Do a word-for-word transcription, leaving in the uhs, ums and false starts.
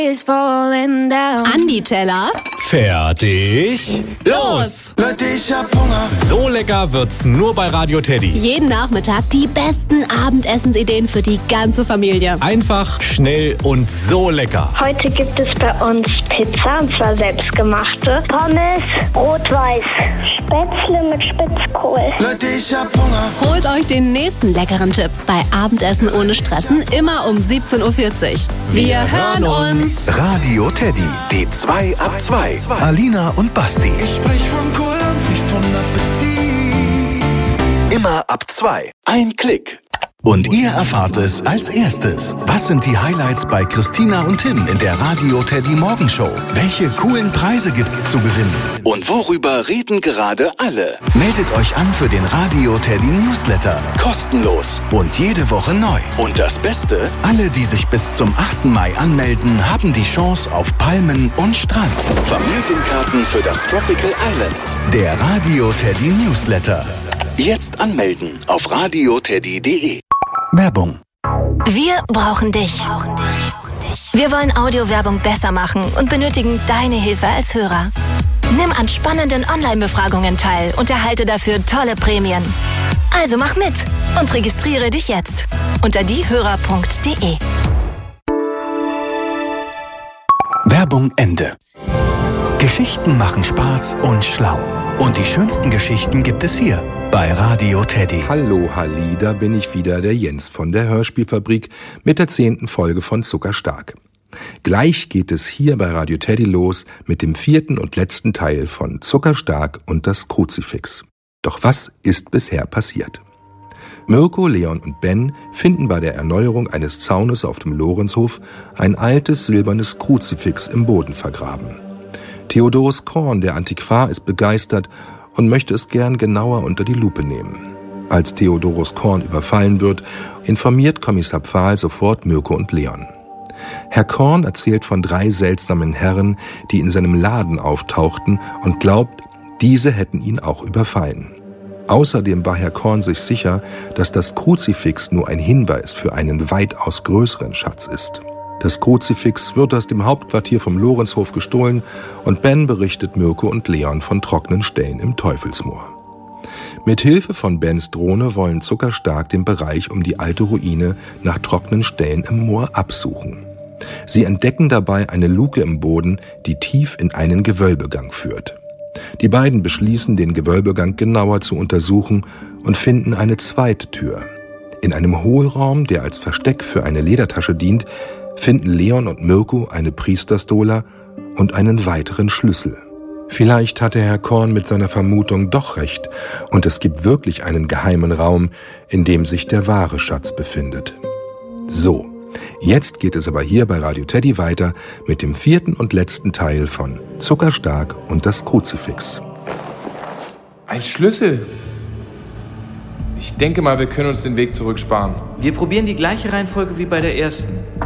is falling down. Andi Teller. Fertig. Los! Leute, ich hab Hunger. So lecker wird's nur bei Radio Teddy. Jeden Nachmittag die besten Abendessensideen für die ganze Familie. Einfach, schnell und so lecker. Heute gibt es bei uns Pizza, und zwar selbstgemachte. Pommes, rot-weiß. Spätzle mit Spitzkohl. Leute, ich hab Hunger. Holt euch den nächsten leckeren Tipp bei Abendessen ohne Stressen, immer um siebzehn Uhr vierzig. Wir, Wir hören uns. Radio Teddy, die zwei ab zwei. Alina und Basti. Ich sprech von Kohldampf, nicht von Appetit. Immer ab zwei. Ein Klick. Und ihr erfahrt es als erstes. Was sind die Highlights bei Christina und Tim in der Radio Teddy Morgenshow? Welche coolen Preise gibt's zu gewinnen? Und worüber reden gerade alle? Meldet euch an für den Radio Teddy Newsletter. Kostenlos und jede Woche neu. Und das Beste, alle, die sich bis zum achten Mai anmelden, haben die Chance auf Palmen und Strand. Familienkarten für das Tropical Islands. Der Radio Teddy Newsletter. Jetzt anmelden auf radioteddy punkt de. Werbung. Wir brauchen dich. Wir wollen Audiowerbung besser machen und benötigen deine Hilfe als Hörer. Nimm an spannenden Online-Befragungen teil und erhalte dafür tolle Prämien. Also mach mit und registriere dich jetzt unter diehörer punkt de. Werbung Ende. Geschichten machen Spaß und schlau. Und die schönsten Geschichten gibt es hier bei Radio Teddy. Hallo Halli, da bin ich wieder, der Jens von der Hörspielfabrik mit der zehnten Folge von Zuckerstark. Gleich geht es hier bei Radio Teddy los mit dem vierten und letzten Teil von Zuckerstark und das Kruzifix. Doch was ist bisher passiert? Mirko, Leon und Ben finden bei der Erneuerung eines Zaunes auf dem Lorenzhof ein altes silbernes Kruzifix im Boden vergraben. Theodorus Korn, der Antiquar, ist begeistert und möchte es gern genauer unter die Lupe nehmen. Als Theodorus Korn überfallen wird, informiert Kommissar Pfahl sofort Mirko und Leon. Herr Korn erzählt von drei seltsamen Herren, die in seinem Laden auftauchten und glaubt, diese hätten ihn auch überfallen. Außerdem war Herr Korn sich sicher, dass das Kruzifix nur ein Hinweis für einen weitaus größeren Schatz ist. Das Kruzifix wird aus dem Hauptquartier vom Lorenzhof gestohlen und Ben berichtet Mirko und Leon von trockenen Stellen im Teufelsmoor. Mit Hilfe von Bens Drohne wollen Zuckerstark den Bereich um die alte Ruine nach trockenen Stellen im Moor absuchen. Sie entdecken dabei eine Luke im Boden, die tief in einen Gewölbegang führt. Die beiden beschließen, den Gewölbegang genauer zu untersuchen und finden eine zweite Tür. In einem Hohlraum, der als Versteck für eine Ledertasche dient, finden Leon und Mirko eine Priesterstola und einen weiteren Schlüssel. Vielleicht hatte Herr Korn mit seiner Vermutung doch recht und es gibt wirklich einen geheimen Raum, in dem sich der wahre Schatz befindet. So, jetzt geht es aber hier bei Radio Teddy weiter mit dem vierten und letzten Teil von Zuckerstark und das Kruzifix. Ein Schlüssel. Ich denke mal, wir können uns den Weg zurücksparen. Wir probieren die gleiche Reihenfolge wie bei der ersten.